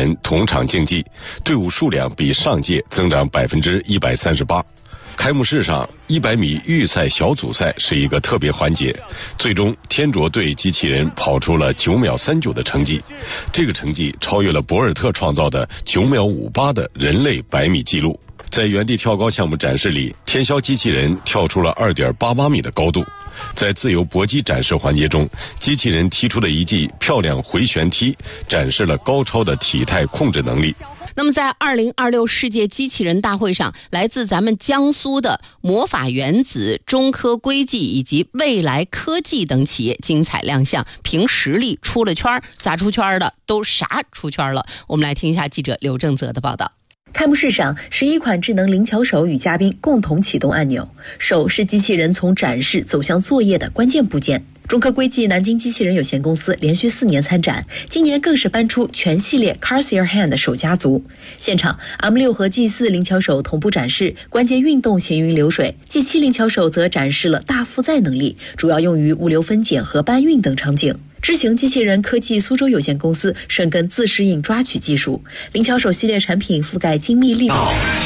人同场竞技，队伍数量比上届增长138%。开幕式上，100米预赛小组赛是一个特别环节，最终天卓队机器人跑出了9秒39的成绩，这个成绩超越了博尔特创造的9秒58的人类100米纪录。在原地跳高项目展示里，天霄机器人跳出了2.88米的高度。在自由搏击展示环节中，机器人踢出了一记漂亮回旋踢，展示了高超的体态控制能力。 那么在2026世界机器人大会上，来自咱们江苏的魔法原子、中科硅技以及未来科技等企业精彩亮相，凭实力出了圈，咋出圈的都啥出圈了。我们来听一下记者刘正泽的报道。 开幕式上，11款智能灵巧手与嘉宾共同启动按钮。手是机器人从展示走向作业的关键部件。中科硅技南京机器人有限公司连续4年参展，今年更是搬出全系列 Cars Your Hand 手家族。现场 M6 和 G4 灵巧手同步展示关节运动行云流水， G7 灵巧手则展示了大负载能力，主要用于物流分拣和搬运等场景。智行机器人科技苏州有限公司深耕自适应抓取技术，灵巧手系列产品覆盖精密立体。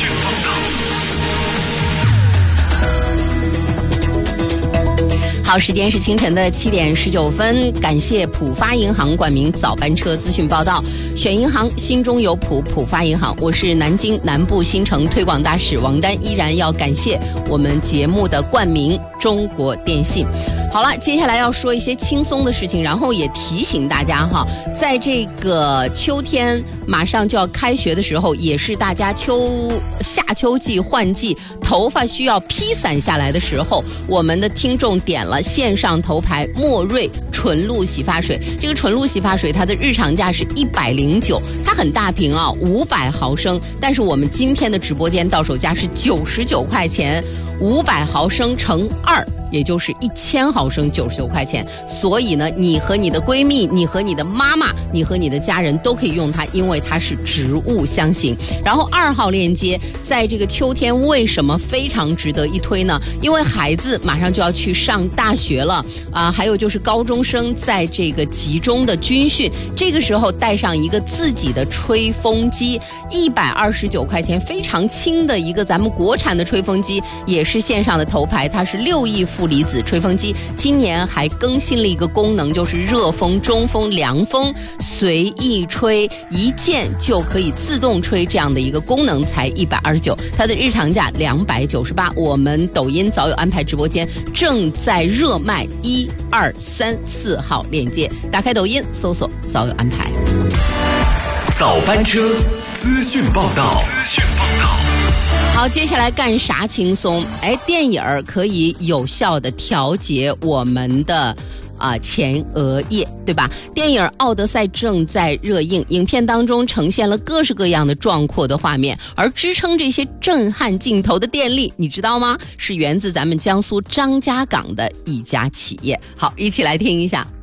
好，时间是清晨的7点19分，感谢浦发银行冠名早班车资讯报道，选银行心中有浦，浦发银行。我是南京南部新城推广大使王丹，依然要感谢我们节目的冠名中国电信。好了，接下来要说一些轻松的事情，然后也提醒大家哈，在这个秋天马上就要开学的时候，也是大家夏秋季换季，头发需要披散下来的时候，我们的听众点了线上头牌莫瑞纯露洗发水。这个纯露洗发水它的日常价是109，它很大瓶啊，500毫升，但是我们今天的直播间到手价是99块钱，500毫升乘2，也就是1000毫升99块钱。所以呢，你和你的闺蜜，你和你的妈妈，你和你的家人都可以用它，因为它是植物香型。然后2号链接，在这个秋天为什么非常值得一推呢？因为孩子马上就要去上大学了啊，还有就是高中生在这个集中的军训，这个时候带上一个自己的吹风机，129块钱，非常轻的一个咱们国产的吹风机，也是线上的头牌，它是6亿负离子吹风机。今年还更新了一个功能，就是热风、中风、凉风随意吹，一键就可以自动吹，这样的一个功能才129，它的日常价298。我们抖音早有安排直播间正在热卖1、2、3、4号链接，打开抖音搜索早有安排。 早班车资讯报道。 好，接下来干啥轻松？电影可以有效的调节我们的前额叶，对吧？电影《奥德赛》正在热映，影片当中呈现了各式各样的壮阔的画面，而支撑这些震撼镜头的电力，你知道吗？是源自咱们江苏张家港的一家企业。好，一起来听一下。